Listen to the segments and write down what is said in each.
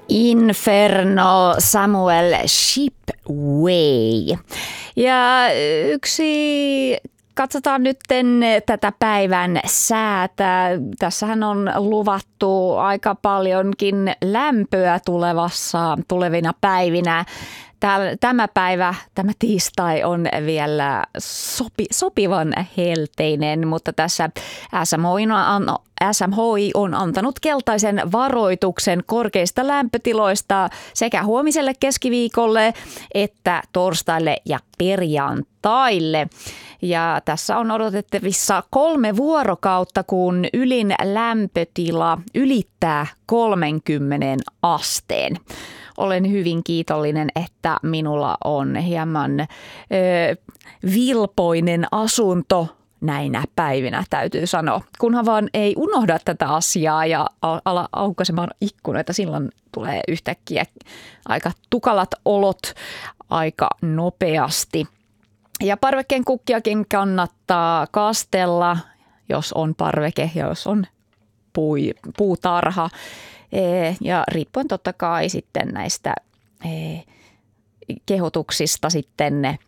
Inferno Samuel Shipway. Ja katsotaan nyt tätä päivän säätä. Tässähän on luvattu aika paljonkin lämpöä tulevina päivinä. Tämä tiistai on vielä sopivan helteinen, mutta tässä SMHI on antanut keltaisen varoituksen korkeista lämpötiloista sekä huomiselle keskiviikolle että torstaille ja perjantaille. Ja tässä on odotettavissa 3 vuorokautta, kun ylin lämpötila ylittää 30 asteen. Olen hyvin kiitollinen, että minulla on hieman vilpoinen asunto näinä päivinä, täytyy sanoa. Kunhan vaan ei unohda tätä asiaa ja ala aukaisemaan ikkunoita, silloin tulee yhtäkkiä aika tukalat olot aika nopeasti. Ja parvekkeen kukkiakin kannattaa kastella, jos on parveke ja jos on puutarha. Ja riippuen totta kai sitten näistä kehotuksista sitten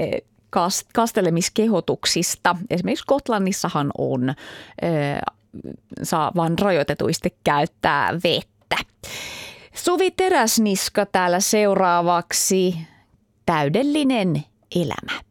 kastelemiskehotuksista. Esimerkiksi Skotlannissahan on, saa vain rajoitetusti käyttää vettä. Suvi Teräsniska täällä seuraavaksi. Täydellinen elämä.